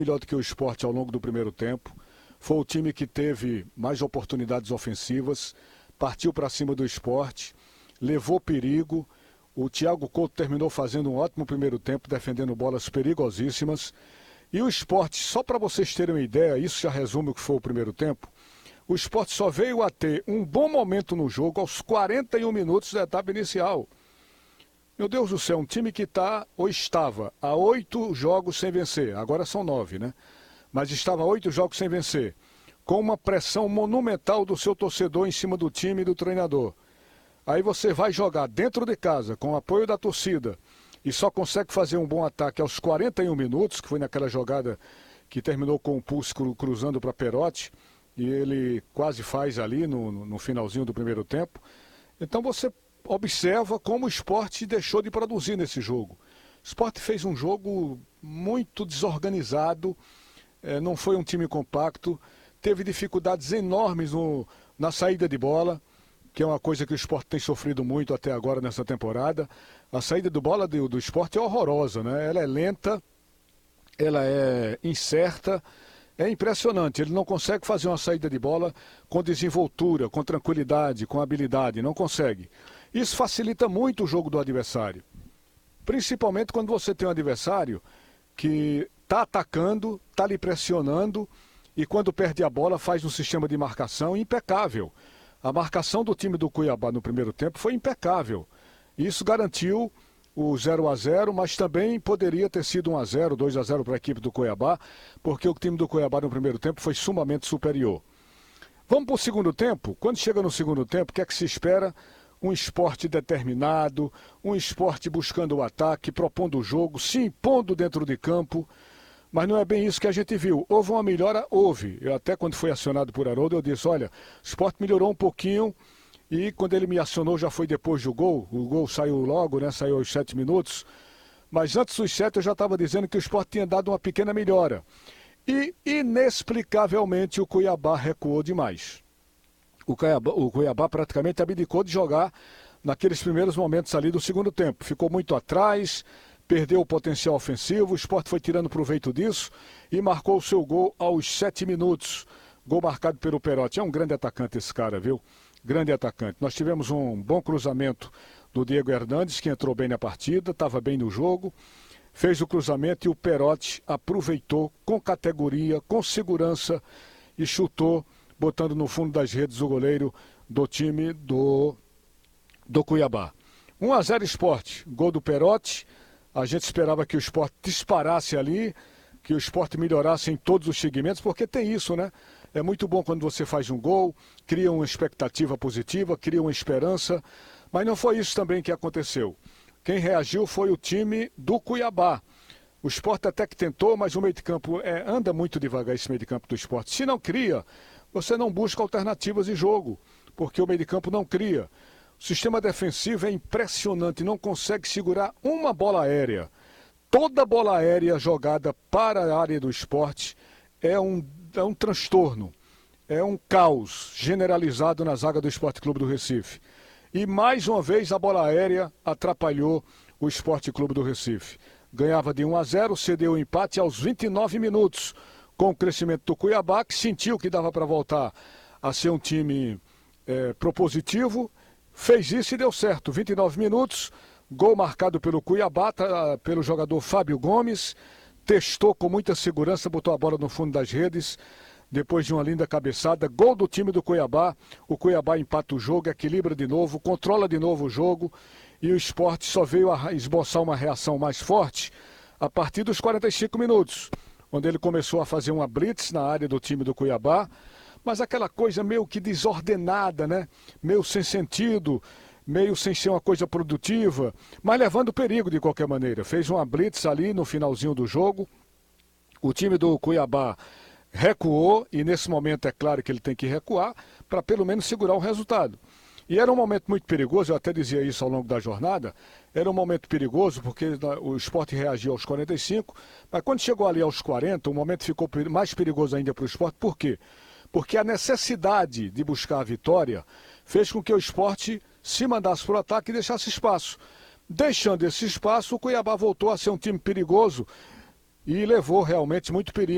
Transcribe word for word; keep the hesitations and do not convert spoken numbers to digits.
melhor do que o Sport ao longo do primeiro tempo. Foi o time que teve mais oportunidades ofensivas, partiu para cima do Sport, levou perigo. O Thiago Couto terminou fazendo um ótimo primeiro tempo, defendendo bolas perigosíssimas. E o Sport, só para vocês terem uma ideia, isso já resume o que foi o primeiro tempo, o Sport só veio a ter um bom momento no jogo aos quarenta e um minutos da etapa inicial. Meu Deus do céu, um time que está, ou estava, há oito jogos sem vencer, agora são nove, né? Mas estava há oito jogos sem vencer, com uma pressão monumental do seu torcedor em cima do time e do treinador. Aí você vai jogar dentro de casa, com o apoio da torcida, e só consegue fazer um bom ataque aos quarenta e um minutos, que foi naquela jogada que terminou com o Pulse cruzando para Perotti, e ele quase faz ali no, no finalzinho do primeiro tempo. Então você observa como o Sport deixou de produzir nesse jogo. O Sport fez um jogo muito desorganizado, eh, não foi um time compacto, teve dificuldades enormes no, na saída de bola, que é uma coisa que o Sport tem sofrido muito até agora nessa temporada. A saída de bola do, do Sport é horrorosa, né? Ela é lenta, ela é incerta, é impressionante. Ele não consegue fazer uma saída de bola com desenvoltura, com tranquilidade, com habilidade, não consegue. Isso facilita muito o jogo do adversário, principalmente quando você tem um adversário que está atacando, está lhe pressionando e quando perde a bola faz um sistema de marcação impecável. A marcação do time do Cuiabá no primeiro tempo foi impecável. Isso garantiu o zero a zero, mas também poderia ter sido um a zero, dois a zero para a equipe do Cuiabá, porque o time do Cuiabá no primeiro tempo foi sumamente superior. Vamos para o segundo tempo? Quando chega no segundo tempo, o que é que se espera? Um esporte determinado, um esporte buscando o ataque, propondo o jogo, se impondo dentro de campo. Mas não é bem isso que a gente viu. Houve uma melhora? Houve. Eu até quando fui acionado por Haroldo, eu disse, olha, o Sport melhorou um pouquinho e quando ele me acionou já foi depois do gol. O gol saiu logo, né? Saiu aos sete minutos. Mas antes dos sete eu já estava dizendo que o Sport tinha dado uma pequena melhora. E, inexplicavelmente, o Cuiabá recuou demais. O Cuiabá, o Cuiabá praticamente abdicou de jogar naqueles primeiros momentos ali do segundo tempo. Ficou muito atrás, perdeu o potencial ofensivo, o Sport foi tirando proveito disso e marcou o seu gol aos sete minutos. Gol marcado pelo Perotti. É um grande atacante esse cara, viu? Grande atacante. Nós tivemos um bom cruzamento do Diego Hernandes, que entrou bem na partida, estava bem no jogo, fez o cruzamento e o Perotti aproveitou com categoria, com segurança e chutou, botando no fundo das redes o goleiro do time do, do Cuiabá. um a zero Sport, gol do Perotti. A gente esperava que o Sport disparasse ali, que o Sport melhorasse em todos os segmentos, porque tem isso, né? É muito bom quando você faz um gol, cria uma expectativa positiva, cria uma esperança, mas não foi isso também que aconteceu. Quem reagiu foi o time do Cuiabá. O Sport até que tentou, mas o meio de campo é, anda muito devagar esse meio de campo do Sport. Se não cria, você não busca alternativas de jogo, porque o meio de campo não cria. O sistema defensivo é impressionante, não consegue segurar uma bola aérea. Toda bola aérea jogada para a área do Sport é um, é um transtorno, é um caos generalizado na zaga do Sport Clube do Recife. E mais uma vez a bola aérea atrapalhou o Sport Clube do Recife. Ganhava de um a zero, cedeu o empate aos vinte e nove minutos, com o crescimento do Cuiabá, que sentiu que dava para voltar a ser um time é, propositivo. Fez isso e deu certo. vinte e nove minutos, gol marcado pelo Cuiabá, pelo jogador Fábio Gomes. Testou com muita segurança, botou a bola no fundo das redes. Depois de uma linda cabeçada, gol do time do Cuiabá. O Cuiabá empata o jogo, equilibra de novo, controla de novo o jogo. E o Sport só veio a esboçar uma reação mais forte a partir dos quarenta e cinco minutos, onde ele começou a fazer uma blitz na área do time do Cuiabá. Mas aquela coisa meio que desordenada, né? Meio sem sentido, meio sem ser uma coisa produtiva, mas levando perigo de qualquer maneira. Fez uma blitz ali no finalzinho do jogo. O time do Cuiabá recuou e nesse momento é claro que ele tem que recuar para pelo menos segurar o resultado. E era um momento muito perigoso, eu até dizia isso ao longo da jornada, era um momento perigoso porque o Sport reagiu aos quarenta e cinco, mas quando chegou ali aos quarenta, o momento ficou mais perigoso ainda para o Sport. Por quê? Porque a necessidade de buscar a vitória fez com que o Sport se mandasse para o ataque e deixasse espaço. Deixando esse espaço, o Cuiabá voltou a ser um time perigoso e levou realmente muito perigo.